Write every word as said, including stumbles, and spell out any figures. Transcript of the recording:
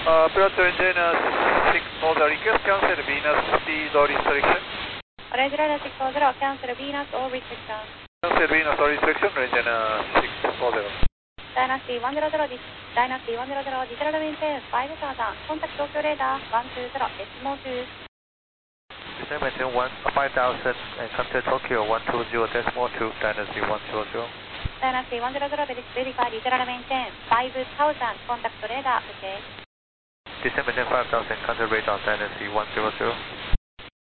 Uh, Plateau engine uh, six four zero, request cancel Venus speed or restriction. Orange Radar six four zero, cancel Venus or restriction. Cancel Venus or restriction, engine uh, six four zero. Dynasty one zero zero, Dynasty one zero zero, digital maintain five thousand, contact Tokyo radar one two zero, decimal two. Descend maintain one, five thousand and contact Tokyo one two zero, decimal two, Dynasty one zero zero. Dynasty one zero zero, verify digital maintain five thousand, contact radar, okay. Descend maintain five thousand, contact radar, Dynasty one zero zero.